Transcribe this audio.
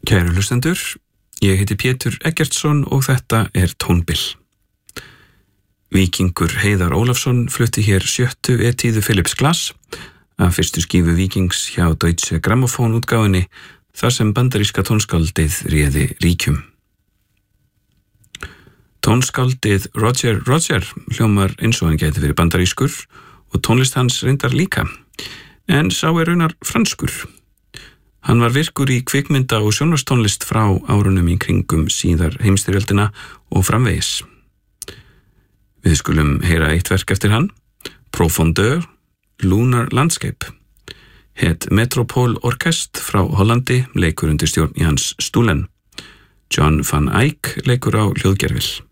Kæru hlustendur, ég heiti Pétur Eggertsson og þetta Tónbil. Víkingur Heiðar Ólafsson flutti hér 7. etíðu Philips Glass af fyrstu skífu Víkings hjá Deutsche Grammophon útgáfunni þar sem bandaríska tónskáldið réði ríkjum. Tónskáldið Roger hljómar eins og hann gæti verið bandarískur og tónlist hans reyndar líka, en sá raunar franskur. Hann var virkur í kvikmynda- og sjónvarstónlist frá árunum í kringum síðar heimsstyrjöldina og framvegis. Við skulum heyra eitt verk eftir hann, Profondeur, Lunar Landscape. Het Metropole Orkest frá Hollandi leikur undir stjórn Jans Stullen. John van Eyck leikur á hljóðgervil.